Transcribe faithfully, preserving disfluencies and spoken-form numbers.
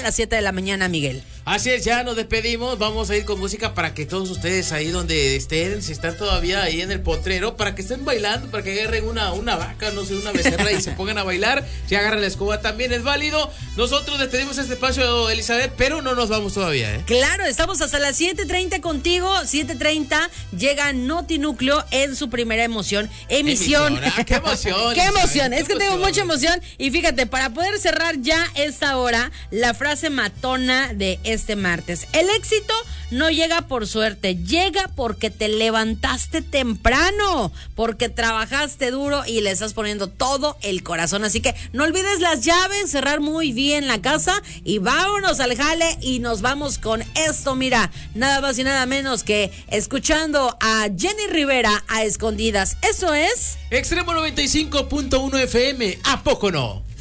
las siete de la mañana, Miguel. Así es, ya nos despedimos. Vamos a ir con música para que todos ustedes ahí donde estén, si están todavía ahí en el potrero, para que estén bailando, para que agarren una, una vaca, no sé, una becerra y se pongan a bailar. Si agarran la escoba también es válido. Nosotros despedimos este espacio, Elizabeth, pero no nos vamos todavía, ¿eh? Claro, estamos hasta las siete treinta contigo. siete treinta llega Notinúcleo en su primera emoción. Emisión. Emisión. Ah, qué emoción. Qué emoción. Es qué que tengo emoción. mucha emoción. Y fíjate, para poder cerrar ya esta hora, la frase matona de este martes. El éxito no llega por suerte, llega porque te levantaste temprano, porque trabajaste duro y le estás poniendo todo el corazón. Así que no olvides las llaves, cerrar muy bien la casa y vámonos al jale y nos vamos con esto. Mira, nada más y nada menos que escuchando a Jenny Rivera a escondidas. Eso es Extremo noventa y cinco punto uno F M, ¿a poco no?